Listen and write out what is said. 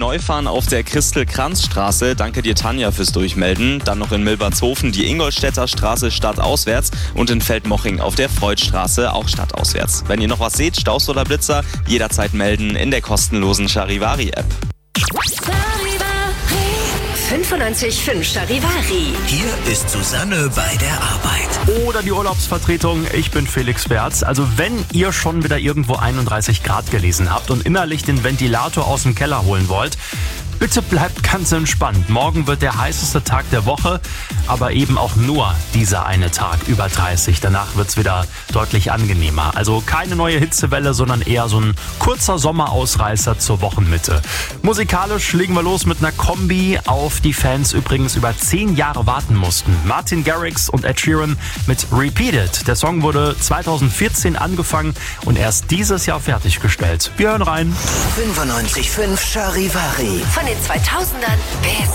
Neufahren auf der Christel-Kranz-Straße. Danke dir, Tanja, fürs Durchmelden. Dann noch in Milbertshofen die Ingolstädter Straße stadtauswärts und in Feldmoching auf der Freudstraße auch stadtauswärts. Wenn ihr noch was seht, Staus oder Blitzer, jederzeit melden in der kostenlosen Charivari-App. 95.5 Charivari. Hier ist Susanne bei der Arbeit. Oder die Urlaubsvertretung, ich bin Felix Berz. Also wenn ihr schon wieder irgendwo 31 Grad gelesen habt und innerlich den Ventilator aus dem Keller holen wollt, bitte bleibt ganz entspannt. Morgen wird der heißeste Tag der Woche, aber eben auch nur dieser eine Tag über 30. Danach wird's wieder deutlich angenehmer. Also keine neue Hitzewelle, sondern eher so ein kurzer Sommerausreißer zur Wochenmitte. Musikalisch legen wir los mit einer Kombi, auf die Fans übrigens über 10 Jahre warten mussten. Martin Garrix und Ed Sheeran mit Repeated. Der Song wurde 2014 angefangen und erst dieses Jahr fertiggestellt. Wir hören rein. 95.5 Charivari. Von den 2000ern bis